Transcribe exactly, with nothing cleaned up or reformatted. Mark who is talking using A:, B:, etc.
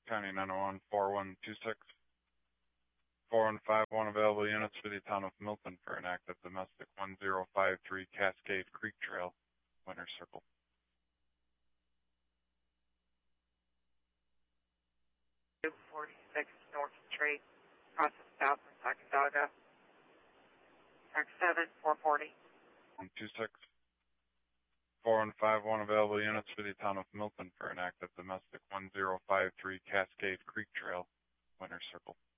A: County nine oh one, four one two six. four one five one available units for the town of Milton for an active domestic one zero five three Cascade Creek Trail, Winter Circle.
B: forty-six North Street, across the south from Sacandaga. Track seven, four forty.
A: one two six. four one five one available units for the town of Milton for an active domestic one zero five three Cascade Creek Trail, Winter Circle.